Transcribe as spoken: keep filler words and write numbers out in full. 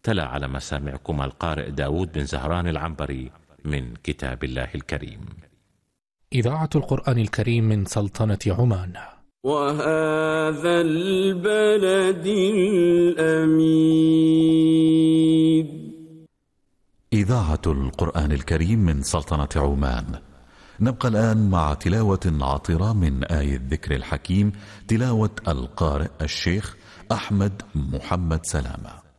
تلا على مسامعكم القارئ داود بن زهران العنبري من كتاب الله الكريم. إذاعة القرآن الكريم من سلطنة عمان. وهذا البلد الأمين. إذاعة القرآن الكريم من سلطنة عمان. نبقى الآن مع تلاوة عطرة من آية الذكر الحكيم، تلاوة القارئ الشيخ أحمد محمد سلامة.